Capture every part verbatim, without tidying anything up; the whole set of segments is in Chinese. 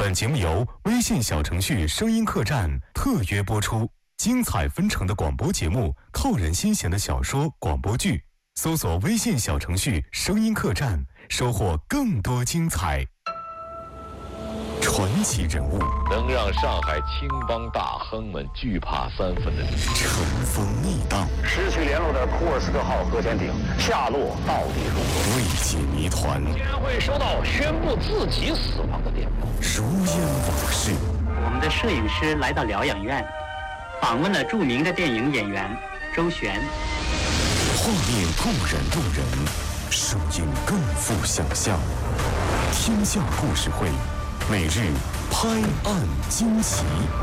本节目由微信小程序声音客栈特约播出，精彩纷呈的广播节目，扣人心弦的小说、广播剧，搜索微信小程序声音客栈，收获更多精彩。传奇人物， 能让上海青帮大亨们惧怕三分的力， 乘风逆荡， 失去联络的库尔斯克号核潜艇下落到底如何？ 未解谜团， 竟然会收到宣布自己死亡的电报， 如烟往事。 我们的摄影师来到疗养院，访问了著名的电影演员周璇。 画面固然动人，声音更富想象。天下故事会，每日拍案惊奇。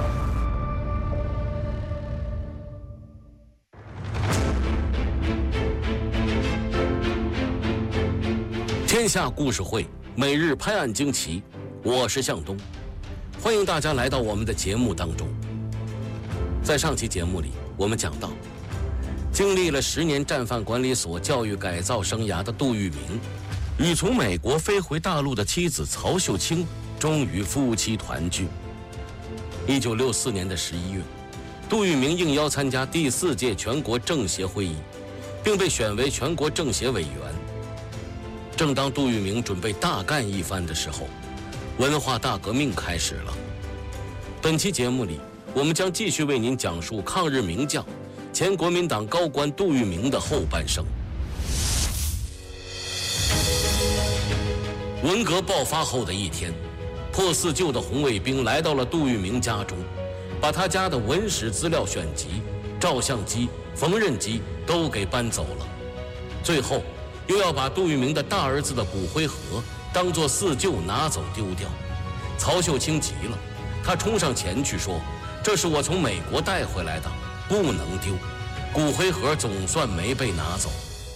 天下故事会，每日拍案惊奇，我是向东，欢迎大家来到我们的节目当中。在上期节目里，我们讲到，经历了十年战犯管理所教育改造生涯的杜聿明，与从美国飞回大陆的妻子曹秀清终于夫妻团聚。一九六四年的十一月，杜聿明应邀参加第四届全国政协会议，并被选为全国政协委员。正当杜聿明准备大干一番的时候，文化大革命开始了。本期节目里，我们将继续为您讲述抗日名将、前国民党高官杜聿明的后半生。文革爆发后的一天，破四旧的红卫兵来到了杜聿明家中，把他家的文史资料选集、照相机、缝纫机都给搬走了。最后又要把杜聿明的大儿子的骨灰盒当作四旧拿走丢掉。曹秀清急了，他冲上前去说：“这是我从美国带回来的，不能丢。”骨灰盒总算没被拿走。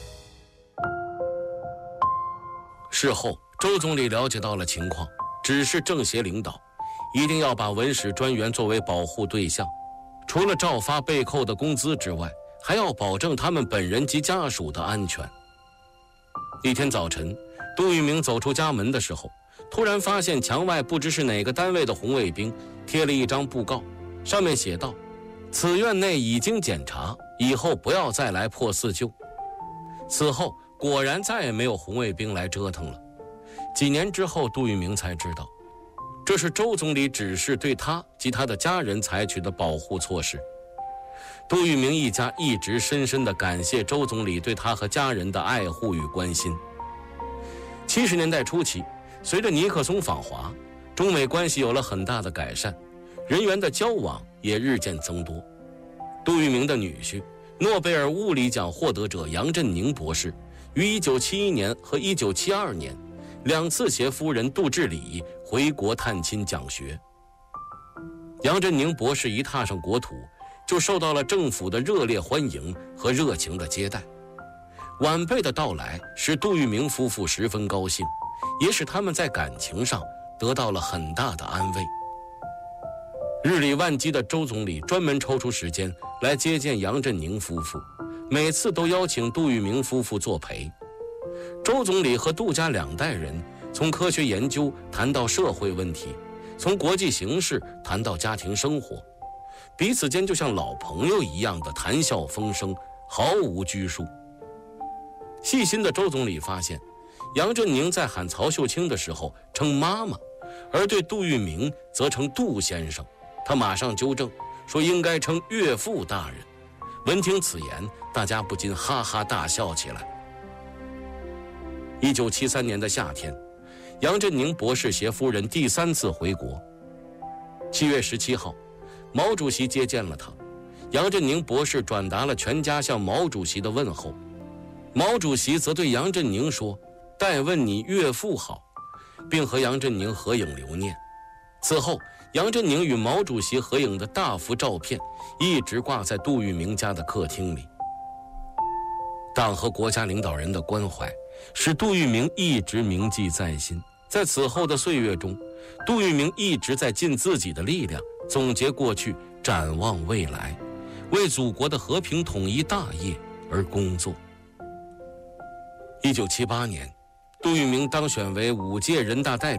事后，周总理了解到了情况，指示政协领导一定要把文史专员作为保护对象，除了照发被扣的工资之外，还要保证他们本人及家属的安全。一天早晨，杜聿明走出家门的时候，突然发现墙外不知是哪个单位的红卫兵贴了一张布告，上面写道：“此院内已经检查，以后不要再来破四旧。”此后果然再也没有红卫兵来折腾了。几年之后，杜聿明才知道，这是周总理指示对他及他的家人采取的保护措施。杜聿明一家一直深深地感谢周总理对他和家人的爱护与关心。七十年代初期，随着尼克松访华，中美关系有了很大的改善，人员的交往也日渐增多。杜聿明的女婿、诺贝尔物理奖获得者杨振宁博士于一九七一年和一九七二年两次携夫人杜志礼回国探亲讲学。杨振宁博士一踏上国土，就受到了政府的热烈欢迎和热情的接待。晚辈的到来使杜聿明夫妇十分高兴，也使他们在感情上得到了很大的安慰。日理万机的周总理专门抽出时间来接见杨振宁夫妇，每次都邀请杜聿明夫妇作陪。周总理和杜家两代人从科学研究谈到社会问题，从国际形势谈到家庭生活，彼此间就像老朋友一样的谈笑风生，毫无拘束。细心的周总理发现，杨振宁在喊曹秀清的时候称妈妈，而对杜聿明则称杜先生。他马上纠正，说应该称岳父大人。闻听此言，大家不禁哈哈大笑起来。一九七三年的夏天，杨振宁博士携夫人第三次回国。七月十七号，毛主席接见了他，杨振宁博士转达了全家向毛主席的问候。毛主席则对杨振宁说：“代问你岳父好”，并和杨振宁合影留念。此后，杨振宁与毛主席合影的大幅照片一直挂在杜聿明家的客厅里。党和国家领导人的关怀使杜聿明一直铭记在心。在此后的岁月中，杜聿明一直在尽自己的力量总结过去，展望未来，为祖国的和平统一大业而工作。一九七八年，杜聿明当选为五届人大代表和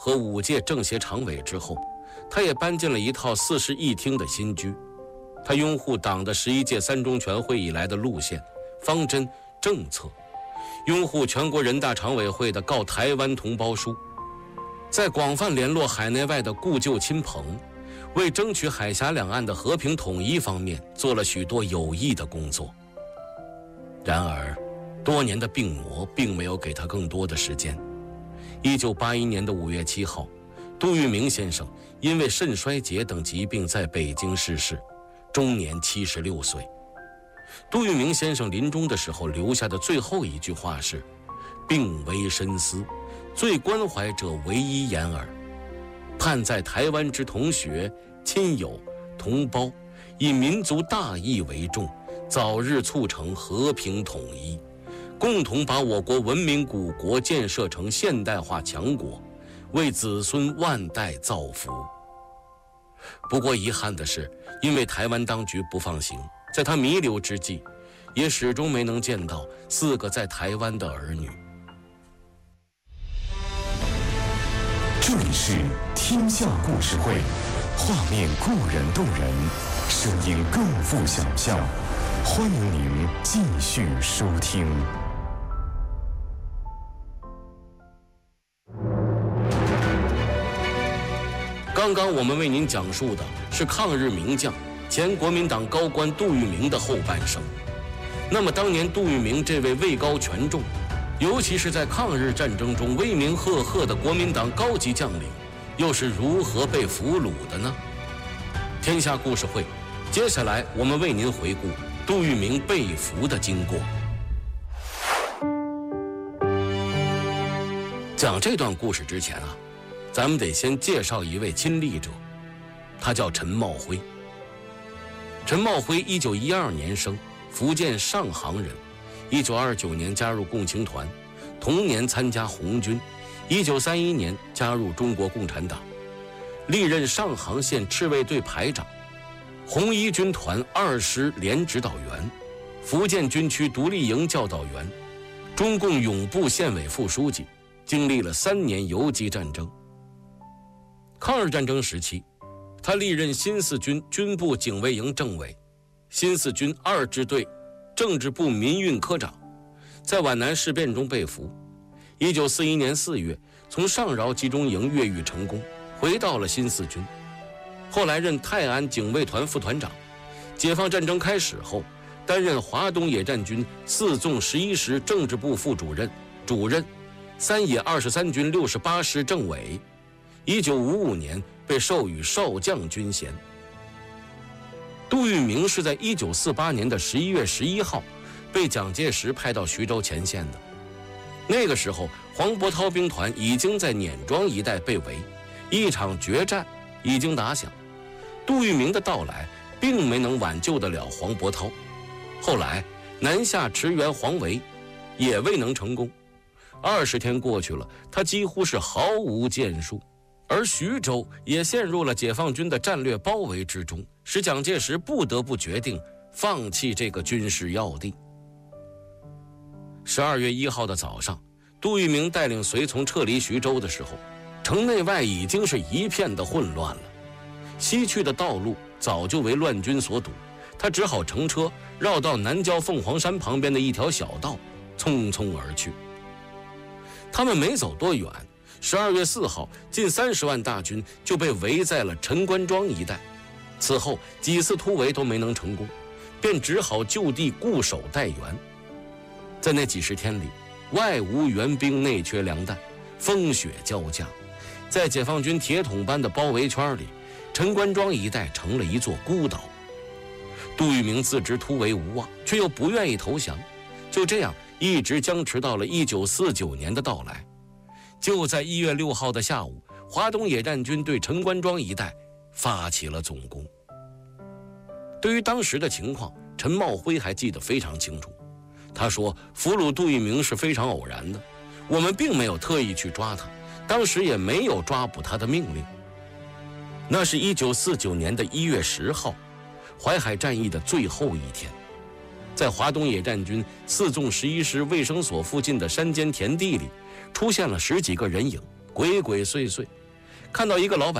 和五届政协常委之后，他也搬进了一套四室一厅的新居。他拥护党的十一届三中全会以来的路线、方针、政策，拥护全国人大常委会的告台湾同胞书，在广泛联络海内外的故旧亲朋，为争取海峡两岸的和平统一方面做了许多有益的工作。然而，多年的病魔并没有给他更多的时间。一九八一年的五月七号，杜聿明先生因为肾衰竭等疾病在北京逝世，终年七十六岁。杜聿明先生临终的时候留下的最后一句话是：“病危深思，最关怀者唯一言耳。盼在台湾之同学、亲友、同胞，以民族大义为重，早日促成和平统一，共同把我国文明古国建设成现代化强国，为子孙万代造福。”不过遗憾的是，因为台湾当局不放行，在他弥留之际，也始终没能见到四个在台湾的儿女。 这里是天下故事会，画面固然动人，声音更富想象。欢迎您继续收听。 刚刚我们为您讲述的是抗日名将、前国民党高官杜聿明的后半生。那么当年杜聿明这位位高权重，尤其是在抗日战争中威名赫赫的国民党高级将领，又是如何被俘虏的呢？天下故事会，接下来我们为您回顾杜聿明被俘的经过。讲这段故事之前啊，咱们得先介绍一位亲历者，他叫陈茂辉。陈茂辉一九一二年生，福建上杭人，一九二九年加入共青团，同年参加红军，一九三一年加入中国共产党，历任上杭县赤卫队排长、红一军团二师连指导员、福建军区独立营教导员、中共永布县委副书记，经历了三年游击战争。抗日战争时期，他历任新四军军部警卫营政委、新四军二支队政治部民运科长，在皖南事变中被俘。一九四一年四月，从上饶集中营越狱成功，回到了新四军。后来任泰安警卫团副团长。解放战争开始后，担任华东野战军四纵十一师政治部副主任、主任，三野二十三军六十八师政委。一九五五年被授予少将军衔。杜聿明是在一九四八年的十一月十一号被蒋介石派到徐州前线的。那个时候，黄伯韬兵团已经在碾庄一带被围，一场决战已经打响。杜聿明的到来并没能挽救得了黄伯韬，后来南下驰援黄维，也未能成功。二十天过去了，他几乎是毫无建树。而徐州也陷入了解放军的战略包围之中，使蒋介石不得不决定放弃这个军事要地。十二月一号的早上，杜聿明带领随从撤离徐州的时候，城内外已经是一片的混乱了。西去的道路早就为乱军所堵，他只好乘车绕到南郊凤凰山旁边的一条小道，匆匆而去。他们没走多远，十二月四号，近三十万大军就被围在了陈官庄一带。此后几次突围都没能成功，便只好就地固守待援。在那几十天里，外无援兵，内缺粮弹，风雪交加，在解放军铁桶般的包围圈里，陈官庄一带成了一座孤岛。杜聿明自知突围无望，却又不愿意投降，就这样一直僵持到了一九四九年的到来。就在一月六号的下午，华东野战军对陈官庄一带发起了总攻。对于当时的情况，陈茂辉还记得非常清楚。他说，俘虏杜聿明是非常偶然的，我们并没有特意去抓他，当时也没有抓捕他的命令。那是一九四九年的一月十号，淮海战役的最后一天，在华东野战军四纵十一师卫生所附近的山间田地里，出现了十几个人影，鬼鬼祟祟， 看到一个老百